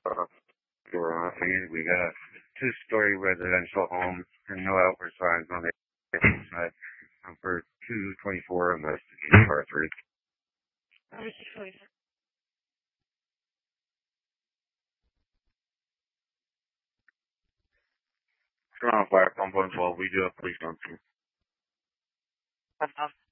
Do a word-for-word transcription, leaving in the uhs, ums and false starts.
uh, door on. We got a two-story residential home and no outward signs on the side. Um, for two twenty-four on the par three. Strong fire, one point twelve. We do have police on scene.